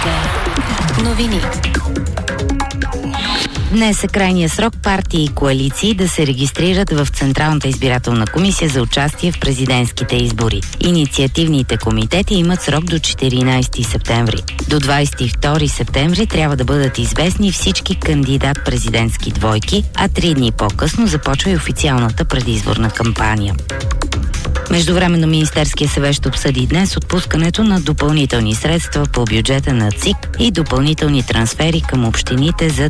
Новини. Днес е крайният срок партии и коалиции да се регистрират в Централната избирателна комисия за участие в президентските избори. Инициативните комитети имат срок до 14 септември. До 22 септември трябва да бъдат известни всички кандидат-президентски двойки, а 3 дни по-късно започва и официалната предизборна кампания. Междувременно Министерския съвет ще обсъди днес отпускането на допълнителни средства по бюджета на ЦИК и допълнителни трансфери към общините за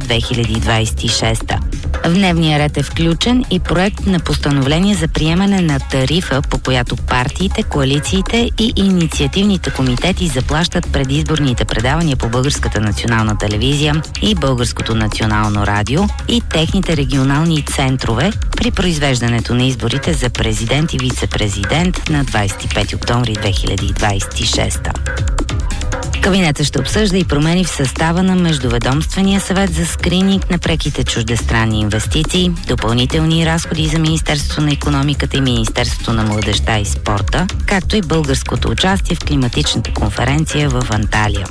2026. В дневния ред е включен и проект на постановление за приемане на тарифа, по която партиите, коалициите и инициативните комитети заплащат предизборните предавания по Българската национална телевизия и Българското национално радио и техните регионални центрове при произвеждането на изборите за президент и вице-президент на 25 октомври 2026. Кабинетът ще обсъжда и промени в състава на Междуведомствения съвет за скрининг на преките чуждестранни инвестиции, допълнителни разходи за Министерството на икономиката и Министерството на младежта и спорта, както и българското участие в климатичната конференция в Анталия.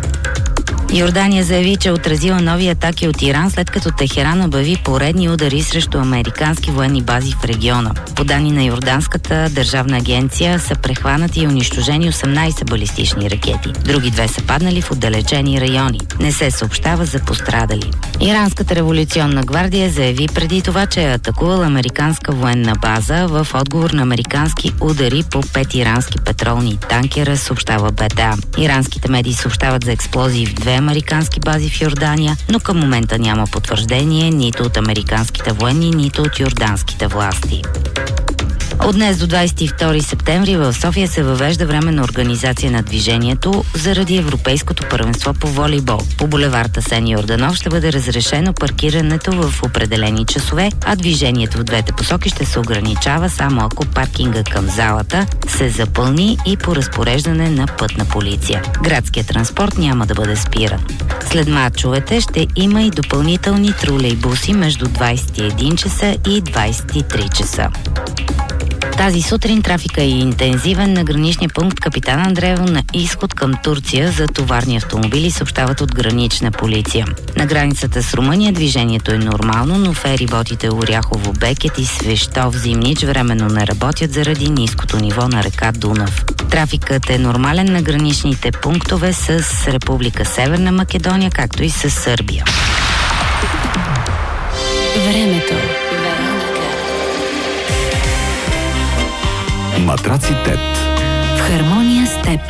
Йордания заяви, че отразила нови атаки от Иран, след като Техеран обяви поредни удари срещу американски военни бази в региона. По данни на Йорданската държавна агенция са прехванати и унищожени 18 балистични ракети. Други 2 са паднали в отдалечени райони. Не се съобщава за пострадали. Иранската революционна гвардия заяви преди това, че е атакувала американска военна база в отговор на американски удари по 5 ирански петролни танкера, съобщава БТА. Иранските медии съобщават за експлозии в 2 американски бази в Йордания, но към момента няма потвърждение нито от американските военни, нито от йорданските власти. От днес до 22 септември в София се въвежда временна организация на движението заради Европейското първенство по волейбол. По булевард Асен Йорданов ще бъде разрешено паркирането в определени часове, а движението в двете посоки ще се ограничава само ако паркинга към залата се запълни и по разпореждане на пътна полиция. Градският транспорт няма да бъде спиран. След мачовете ще има и допълнителни тролейбуси между 21 часа и 23 часа. Тази сутрин трафика е интензивен на граничния пункт Капитан Андреево на изход към Турция за товарни автомобили, съобщават от гранична полиция. На границата с Румъния движението е нормално, но фериботите Оряхово, Бекет и Свещов Зимнич временно не работят заради ниското ниво на река Дунав. Трафикът е нормален на граничните пунктове с Република Северна Македония, както и с Сърбия. Времето. Матраци ТЕТ. В хармония с теб.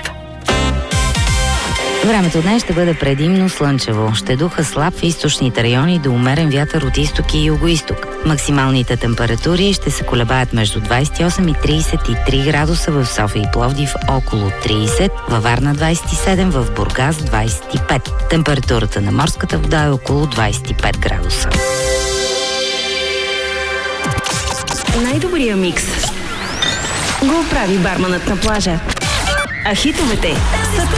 Времето днес ще бъде предимно слънчево. Ще духа слаб в източните райони до умерен вятър от изток и югоизток. Максималните температури ще се колебаят между 28 и 33 градуса в София и Пловдив, около 30, във Варна 27, в Бургас 25. Температурата на морската вода е около 25 градуса. Най-добрия микс го прави барманът на плажа. А хитовете са тук.